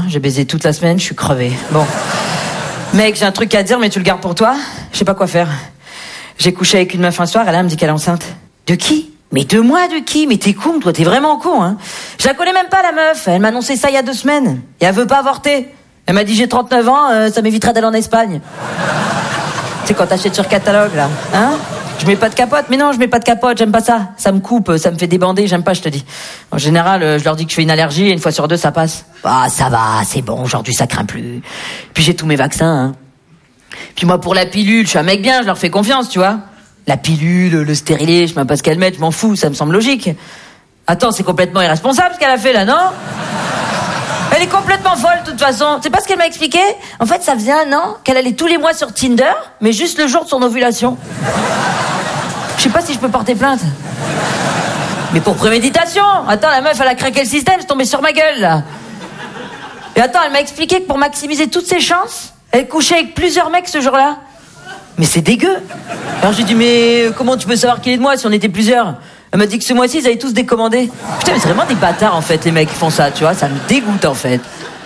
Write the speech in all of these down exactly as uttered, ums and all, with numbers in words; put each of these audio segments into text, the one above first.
J'ai baisé toute la semaine, je suis crevée. Bon. Mec, j'ai un truc à dire, mais tu le gardes pour toi? Je sais pas quoi faire. J'ai couché avec une meuf un soir, elle, elle me dit qu'elle est enceinte. De qui? Mais de moi, de qui? Mais t'es con, toi, t'es vraiment con, hein. Je la connais même pas, la meuf. Elle m'a annoncé ça il y a deux semaines. Et elle veut pas avorter. Elle m'a dit, j'ai trente-neuf ans, euh, ça m'évitera d'aller en Espagne. Tu sais, quand t'achètes sur catalogue, là, hein? Je mets pas de capote. Mais non, je mets pas de capote, j'aime pas ça. Ça me coupe, ça me fait débander, j'aime pas, je te dis. En général, euh, je leur dis que je fais une allergie et une fois sur deux, ça passe. Ah, ça va, c'est bon, aujourd'hui, ça craint plus. Puis j'ai tous mes vaccins, hein. Puis moi, pour la pilule, je suis un mec bien, je leur fais confiance, tu vois. La pilule, le stérilet, je sais même pas ce qu'elle met, je m'en fous, ça me semble logique. Attends, c'est complètement irresponsable ce qu'elle a fait là, non? Elle est complètement folle de toute façon. C'est pas ce qu'elle m'a expliqué? En fait, ça faisait un an qu'elle allait tous les mois sur Tinder, mais juste le jour de son ovulation. Je sais pas si je peux porter plainte. Mais pour préméditation. Attends, la meuf, elle a craqué le système, c'est tombé sur ma gueule là. Et attends, elle m'a expliqué que pour maximiser toutes ses chances, elle couchait avec plusieurs mecs ce jour-là. Mais c'est dégueu. Alors j'ai dit, mais comment tu peux savoir qu'il est de moi si on était plusieurs? Elle m'a dit que ce mois-ci, ils avaient tous décommandé. Putain, mais c'est vraiment des bâtards, en fait, les mecs qui font ça, tu vois. Ça me dégoûte, en fait.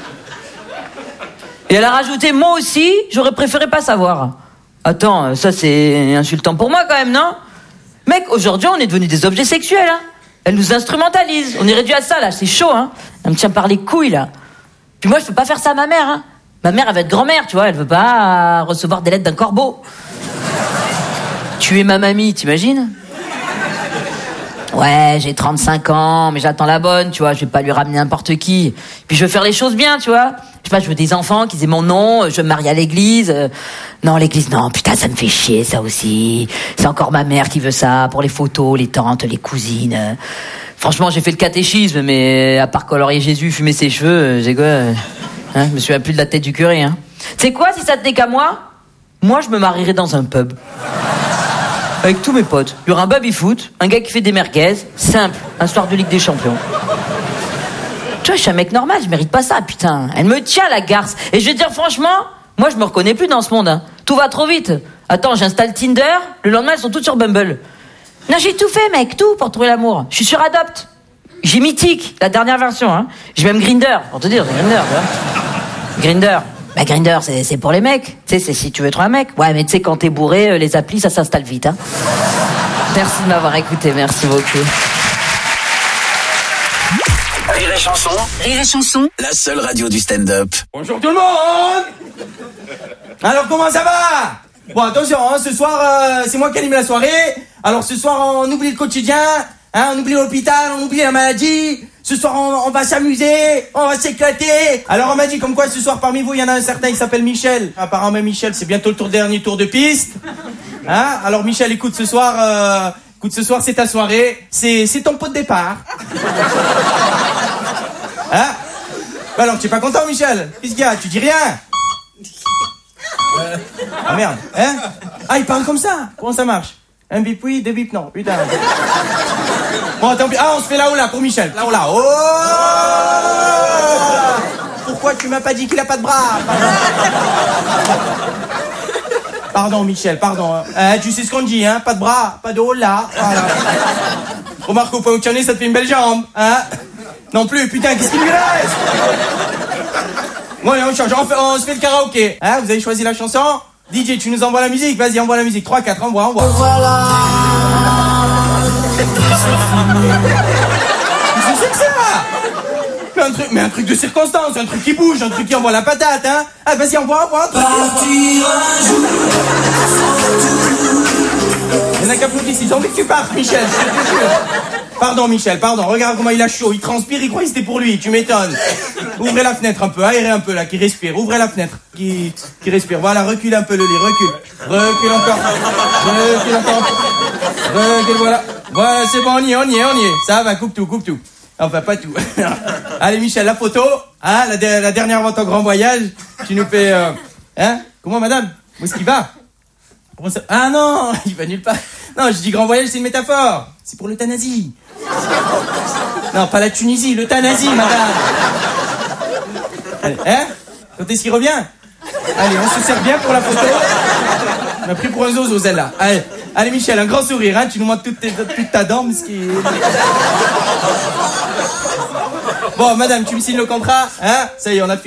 Et elle a rajouté, moi aussi, j'aurais préféré pas savoir. Attends, ça, c'est insultant pour moi, quand même, non? Mec, aujourd'hui, on est devenus des objets sexuels, hein. Elle nous instrumentalise. On est réduit à ça, là. C'est chaud, hein. Elle me tient par les couilles, là. Puis moi, je peux pas faire ça à ma mère, hein. Ma mère, elle va être grand-mère, tu vois. Elle veut pas recevoir des lettres d'un corbeau. Tuer ma mamie, t'imagines? Ouais, j'ai trente-cinq ans, mais j'attends la bonne, tu vois, je vais pas lui ramener n'importe qui. Puis je veux faire les choses bien, tu vois. Je sais pas, je veux des enfants qui aient mon nom, je veux me marier à l'église. Euh, non, l'église, non, putain, ça me fait chier, ça aussi. C'est encore ma mère qui veut ça, pour les photos, les tantes, les cousines. Euh, franchement, j'ai fait le catéchisme, mais à part colorier Jésus, fumer ses cheveux, euh, j'ai quoi euh, hein, je me souviens plus de la tête du curé, hein. Tu sais quoi, si ça tenait qu'à moi, moi, je me marierais dans un pub. Avec tous mes potes. Il y aura un baby-foot, un gars qui fait des merguez, simple, un soir de Ligue des Champions. Tu vois, je suis un mec normal, je mérite pas ça, putain. Elle me tient, la garce. Et je vais te dire, franchement, moi, je me reconnais plus dans ce monde, hein. Tout va trop vite. Attends, j'installe Tinder, le lendemain, elles sont toutes sur Bumble. Non, j'ai tout fait, mec, tout pour trouver l'amour. Je suis sur Adopt. J'ai Mythique, la dernière version, hein. J'ai même Grindr, pour te dire, c'est Grindr, tu vois. Grindr. Bah, Grindr, c'est, c'est pour les mecs. Tu sais, c'est si tu veux trouver un mec. Ouais, mais tu sais, quand t'es bourré, euh, les applis, ça s'installe vite, hein. Merci de m'avoir écouté, merci beaucoup. Rire et chanson. Rire et chanson. La seule radio du stand-up. Bonjour tout le monde. Alors, comment ça va? Bon, attention, hein, ce soir, euh, c'est moi qui anime la soirée. Alors, ce soir, on oublie le quotidien, hein, on oublie l'hôpital, on oublie la maladie. Ce soir, on, on va s'amuser, on va s'éclater. Alors, on m'a dit comme quoi, ce soir, parmi vous, il y en a un certain, il s'appelle Michel. Apparemment, Michel, c'est bientôt le tour, dernier tour de piste. Hein? Alors, Michel, écoute, ce soir, euh, écoute, ce soir, c'est ta soirée. C'est, c'est ton pot de départ. Hein? Bah alors, tu es pas content, Michel? Qu'est-ce qu'il y a? Tu dis rien? Euh... Ah merde, hein? Ah, il parle comme ça? Comment ça marche? Un bip oui, deux bip non, putain. Bon, tant pis. Ah, on se fait là-haut là pour Michel. Là-haut là. Oh! Pourquoi tu m'as pas dit qu'il a pas de bras? Pardon, pardon Michel, pardon. Euh, tu sais ce qu'on dit, hein? Pas de bras, pas de haut là. Voilà. Remarque au point où tu en es, ça te fait une belle jambe, hein? Non plus, putain, qu'est-ce qu'il lui reste? Bon, allez, on change. On, fait, on se fait le karaoké. Hein? Vous avez choisi la chanson? D J, tu nous envoies la musique? Vas-y, envoie la musique. trois, quatre, envoie, envoie. Voilà. Qu'est-ce que c'est que ça? Mais un, truc, mais un truc de circonstance, un truc qui bouge, un truc qui envoie la patate, hein? Ah, vas-y, envoie, envoie. Partir un jour. Il y en a qui applaudissent, ils ont envie que tu partes, Michel. Pardon, Michel, pardon. Regarde comment il a chaud. Il transpire, il croit que c'était pour lui. Tu m'étonnes. Ouvrez la fenêtre un peu, aérez un peu là, qui respire. Ouvrez la fenêtre, qui, qui respire. Voilà, recule un peu le lit, recule. Recule encore. Recule encore. Recule, voilà. Voilà, c'est bon, on y est, on y est, on y est. Ça va, coupe tout, coupe tout. Enfin, pas tout. Allez, Michel, la photo. Hein, la, de, la dernière avant ton grand voyage. Tu nous fais... Euh, hein? Comment, madame? Où est-ce qu'il va? Comment ça? Ah non, il va nulle part. Non, je dis grand voyage, c'est une métaphore. C'est pour l'euthanasie. Non, pas la Tunisie, l'euthanasie, madame. Allez, hein? Quand est-ce qu'il revient? Allez, on se sert bien pour la photo. On m'a pris pour un zozo, celle-là. Allez, allez, Michel, un grand sourire, hein? Tu nous montres toute, tes, toute ta dent, ce qui... Bon, madame, tu me signes le contrat, hein? Ça y est, on a fini.